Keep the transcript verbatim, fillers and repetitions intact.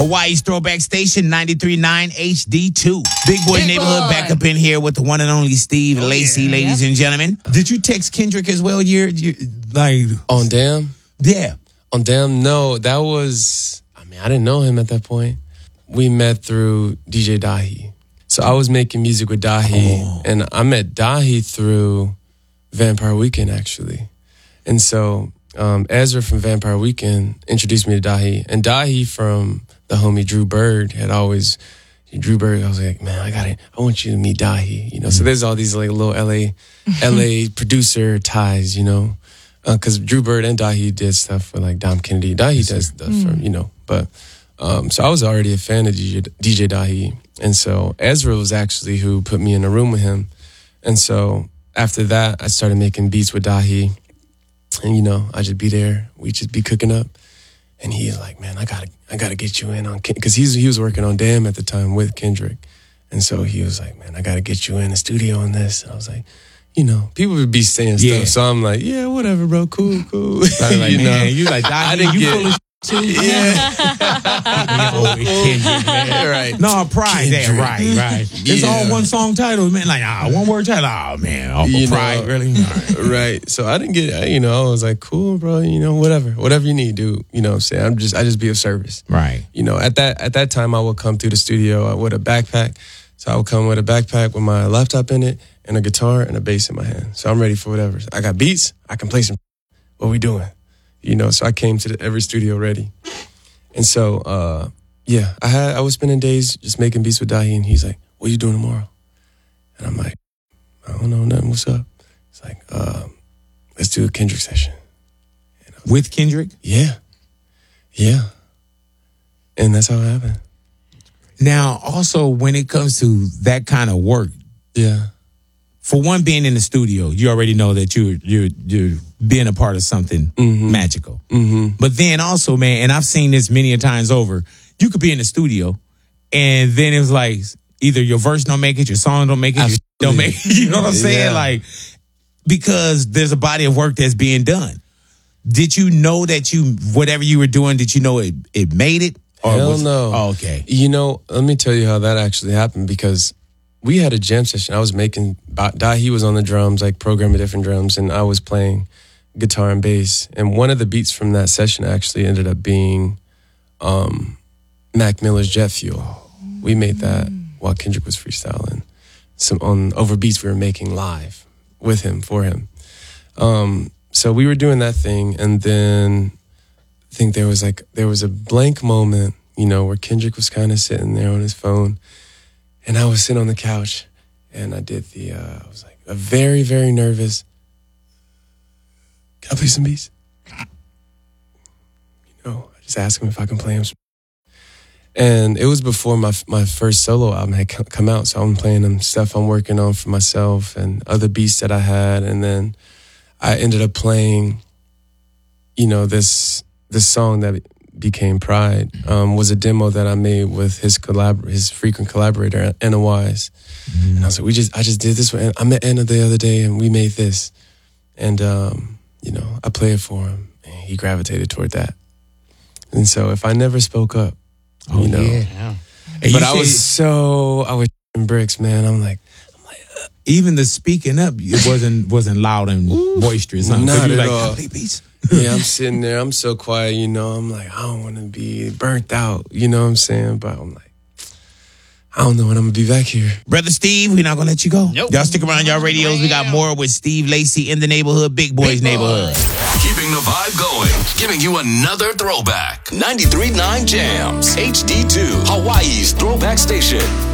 Hawaii's Throwback Station, ninety-three point nine H D two. Big Boy Big Neighborhood boy. back up in here with the one and only Steve Oh, Lacy, yeah. ladies Yep. and gentlemen. Did you text Kendrick as well? You're, you like On Damn? Yeah. On Damn, no. That was, I mean, I didn't know him at that point. We met through D J Dahi. So I was making music with Dahi, Oh. and I met Dahi through Vampire Weekend, actually. And so um, Ezra from Vampire Weekend introduced me to Dahi, and Dahi from the homie Drew Bird had always, Drew Bird, I was like, man, I got it. I want you to meet Dahi, you know. So there's all these like little L A, L A producer ties, you know, because uh, Drew Bird and Dahi did stuff for like Dom Kennedy. Dahi does stuff for, you know, but um, so I was already a fan of D J, D J Dahi, and so Ezra was actually who put me in a room with him, and so after that I started making beats with Dahi, and you know I just be there, we just be cooking up. And he's like, man, I gotta, I gotta get you in on, because he's he was working on Damn at the time with Kendrick, and so he was like, man, I gotta get you in the studio on this. And I was like, you know, people would be saying Yeah. stuff, so I'm like, yeah, whatever, bro, cool, cool. Like, you know, man, you like, I I didn't you get- full of too? yeah, Oh, Kendrick, man. right. No, pride there, Kendrick. right, right. It's Yeah. all one song title, man. Like, ah, one word title. Oh, man. Oh, You pride, know, really? All right. Right. So I didn't get, you know, I was like, cool, bro, you know, whatever, whatever you need, dude. You know what I'm saying? I'm just, I just be of service. Right. You know, at that at that time, I would come through the studio with a backpack. So I would come with a backpack with my laptop in it and a guitar and a bass in my hand. So I'm ready for whatever. I got beats. I can play some. What we doing? You know, so I came to the, every studio ready. And so, uh, yeah, I had I was spending days just making beats with Dahi, and he's like, what are you doing tomorrow? And I'm like, I don't know, nothing. What's up? It's like, um, let's do a Kendrick session. With Kendrick? Yeah. Yeah. And that's how it happened. Now, also, when it comes to that kind of work, Yeah. for one, being in the studio, you already know that you're you're you're being a part of something Mhm. magical. Mm-hmm. But then also, man, and I've seen this many a times over, you could be in the studio, and then it's like either your verse don't make it, your song don't make it, your shit don't make it. You know what I'm saying? Yeah. Like, because there's a body of work that's being done. Did you know that you whatever you were doing? Did you know it it made it? Hell was, no. Oh, okay. You know, let me tell you how that actually happened, because we had a jam session. I was making, Dahi was on the drums, like programming different drums, and I was playing guitar and bass. And one of the beats from that session actually ended up being um, Mac Miller's Jet Fuel. We made that while Kendrick was freestyling some on over beats we were making live with him, for him. Um, so we were doing that thing, and then I think there was like, there was a blank moment, you know, where Kendrick was kind of sitting there on his phone, and I was sitting on the couch, and I did the, uh, I was like, a very, very nervous, can I play some beats? You know, I just asked him if I can play him some. And it was before my my first solo album had co- come out, so I'm playing them stuff I'm working on for myself and other beats that I had, and then I ended up playing, you know, this this song that became Pride um, was a demo that I made with his collab his frequent collaborator Anna Wise, mm-hmm. and I was like, we just I just did this with, I met Anna the other day, and we made this, and um, you know, I played it for him, and he gravitated toward that, and so if I never spoke up. Oh, you know, yeah. But I was so I was bricks, man. I'm like, I'm like, uh, even the speaking up, it wasn't wasn't loud and boisterous. Huh? Not you at like, all. "I play beats." yeah, I'm sitting there, I'm so quiet, you know. I'm like, I don't want to be burnt out, you know what I'm saying? But I'm like, I don't know when I'm gonna be back here. Brother Steve, we're not gonna let you go. Nope. Y'all stick around y'all radios. We got more with Steve Lacy in the neighborhood, Big Boys Big neighborhood. Keeping the vibe going, giving you another throwback. ninety-three point nine Jams, H D two, Hawaii's Throwback Station.